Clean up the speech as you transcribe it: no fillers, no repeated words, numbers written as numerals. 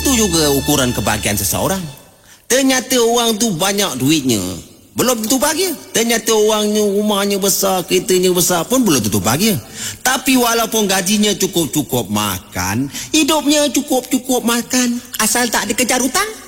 Itu juga ukuran kebahagiaan seseorang. Ternyata orang tu banyak duitnya, belum tentu bahagia. Ternyata orangnya rumahnya besar, keretanya besar pun belum tentu bahagia. Tapi walaupun gajinya cukup-cukup makan, hidupnya cukup-cukup makan, asal tak ada kejar hutang,